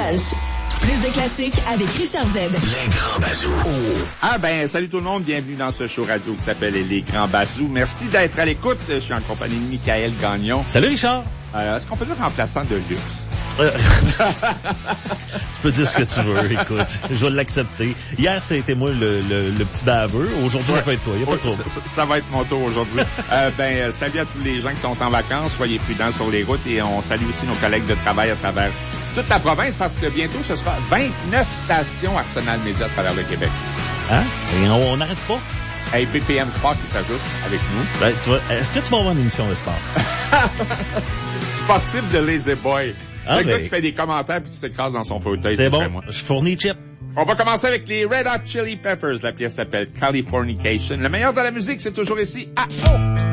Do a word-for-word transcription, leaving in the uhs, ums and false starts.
Punch. Plus de classiques avec Richard Z. Les Grands Bazous. Oh. Ah ben, salut tout le monde, bienvenue dans ce show radio qui s'appelle Les Grands Bazous. Merci d'être à l'écoute. Je suis en compagnie de Michael Gagnon. Salut Richard. Euh, est-ce qu'on peut dire remplaçant de luxe? Euh, tu peux dire ce que tu veux, écoute. Je vais l'accepter. Hier, c'était moi le, le, le petit baveux. Aujourd'hui, ouais. ça peut être toi. Y a pas ouais, trop. Ça, ça va être mon tour aujourd'hui. euh, ben, salut à tous les gens qui sont en vacances. Soyez prudents sur les routes et on salue aussi nos collègues de travail à travers toute la province parce que bientôt, ce sera vingt-neuf stations Arsenal Média à travers le Québec. Hein? Et on n'arrête pas? Hey, P P M Sport qui s'ajoute avec nous. Ben, tu vois, est-ce que tu vas avoir une émission de sport? Sportif de Lazy Boy. Ah, le ben... gars qui fait des commentaires puis qui s'écrase dans son fauteuil. C'est bon, moi. je fournis chip. On va commencer avec les Red Hot Chili Peppers. La pièce s'appelle Californication. Le meilleur de la musique, c'est toujours ici à O.